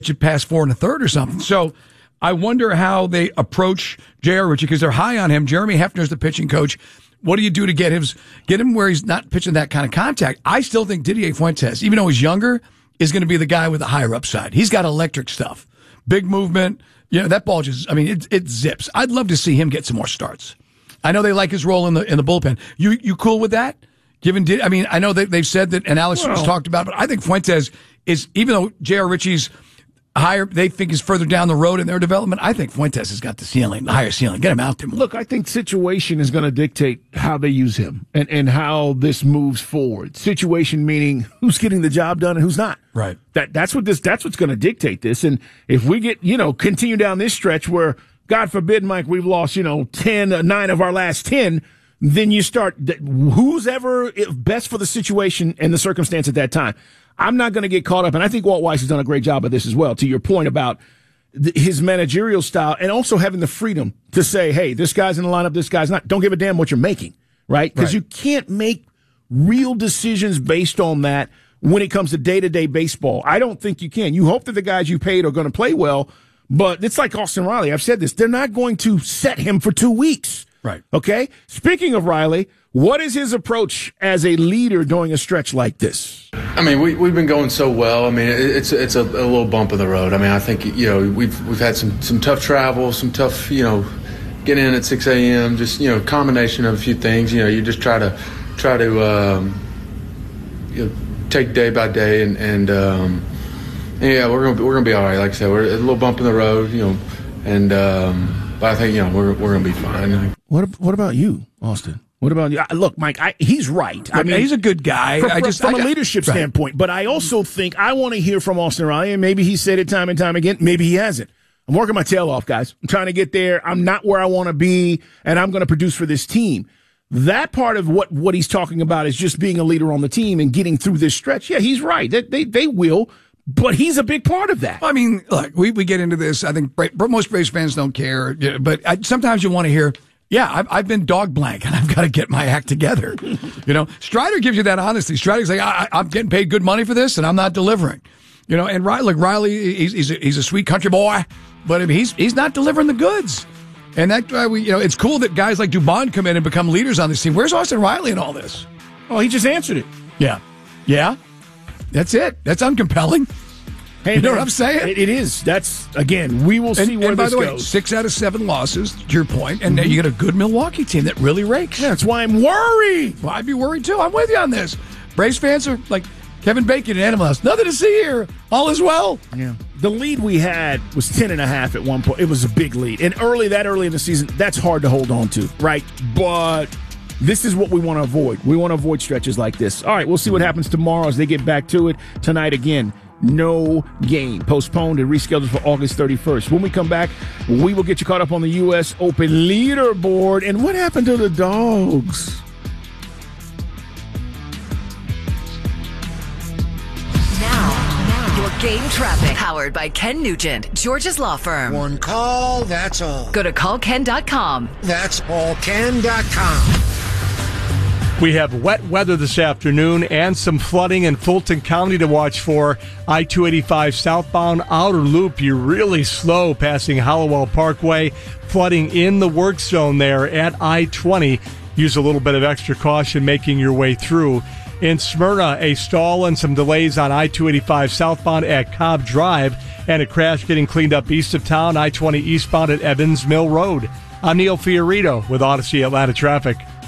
past 4 1/3 or something. So I wonder how they approach J.R. Ritchie because they're high on him. Jeremy Hefner's the pitching coach. What do you do to get him where he's not pitching that kind of contact? I still think Didier Fuentes, even though he's younger, is going to be the guy with the higher upside. He's got electric stuff, big movement. That ball it zips. I'd love to see him get some more starts. I know they like his role in the bullpen. You cool with that? I know that they've said that, and Alex has talked about, but I think Fuentes is, even though J.R. Ritchie's higher, they think is further down the road in their development. I think Fuentes has got the higher ceiling. Get him out there more. Look, I think situation is going to dictate how they use him and how this moves forward. Situation meaning who's getting the job done and who's not. Right. That's what's going to dictate this. And if we get, continue down this stretch where, God forbid, Mike, we've lost, 9 of our last 10, then you start, who's ever best for the situation and the circumstance at that time. I'm not going to get caught up, and I think Walt Weiss has done a great job of this as well, to your point about his managerial style and also having the freedom to say, hey, this guy's in the lineup, this guy's not. Don't give a damn what you're making, right? Because you can't make real decisions based on that when it comes to day-to-day baseball. I don't think you can. You hope that the guys you paid are going to play well, but it's like Austin Riley. I've said this. They're not going to set him for 2 weeks. Right. Okay? Speaking of Riley, what is his approach as a leader during a stretch like this? I mean, we've been going so well. I mean, it's a little bump in the road. I mean, I think, we've had some tough travel, some tough, getting in at 6 a.m., just, combination of a few things. You just try to take day by day and we're gonna be all right. Like I said, we're a little bump in the road, but I think, we're gonna be fine. What about you, Austin? What about you? Look, Mike, he's right. I mean, he's a good guy. From a leadership standpoint. But I also think I want to hear from Austin Riley, and maybe he said it time and time again. Maybe he hasn't. I'm working my tail off, guys. I'm trying to get there. I'm not where I want to be, and I'm going to produce for this team. That part of what he's talking about is just being a leader on the team and getting through this stretch. Yeah, he's right. They will. But he's a big part of that. I mean, look, we get into this. I think most Braves fans don't care. But sometimes you want to hear, yeah, I've been dog blank, and I've got to get my act together. Strider gives you that honesty. Strider's like, I'm getting paid good money for this, and I'm not delivering. And Riley, he's a sweet country boy, but I mean, he's not delivering the goods. And that it's cool that guys like Dubon come in and become leaders on this team. Where's Austin Riley in all this? Oh, he just answered it. Yeah. That's it. That's uncompelling. Hey, you know what I'm saying? It is. That's, again, we will see where this goes. And by the way, 6 out of 7 losses, to your point, and you get a good Milwaukee team that really rakes. Yeah, that's why I'm worried. Well, I'd be worried, too. I'm with you on this. Braves fans are like Kevin Bacon and Animal House. Nothing to see here. All is well. Yeah. The lead we had was 10.5 at one point. It was a big lead. And early in the season, that's hard to hold on to, right? But this is what we want to avoid. We want to avoid stretches like this. All right, we'll see what happens tomorrow as they get back to it. Tonight, again, no game. Postponed and rescheduled for August 31st. When we come back, we will get you caught up on the U.S. Open leaderboard. And what happened to the dogs? Now, your game traffic. Powered by Ken Nugent, George's Law Firm. One call, that's all. Go to callken.com. That's allken.com. We have wet weather this afternoon and some flooding in Fulton County to watch for. I-285 southbound outer loop, you're really slow passing Hallowell Parkway. Flooding in the work zone there at I-20. Use a little bit of extra caution making your way through. In Smyrna, a stall and some delays on I-285 southbound at Cobb Drive, and a crash getting cleaned up east of town, I-20 eastbound at Evans Mill Road. I'm Neil Fiorito with Odyssey Atlanta Traffic.